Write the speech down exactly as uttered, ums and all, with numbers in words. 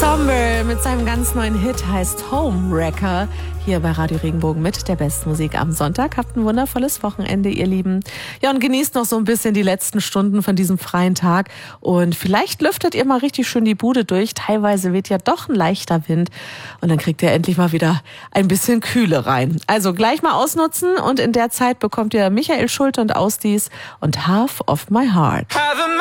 Ensemble mit seinem ganz neuen Hit heißt Homewrecker. Hier bei Radio Regenbogen mit der besten Musik am Sonntag. Habt ein wundervolles Wochenende, ihr Lieben. Ja, und genießt noch so ein bisschen die letzten Stunden von diesem freien Tag. Und vielleicht lüftet ihr mal richtig schön die Bude durch. Teilweise weht ja doch ein leichter Wind. Und dann kriegt ihr endlich mal wieder ein bisschen Kühle rein. Also gleich mal ausnutzen. Und in der Zeit bekommt ihr Michael Schulte und Ausdies und Half of My Heart.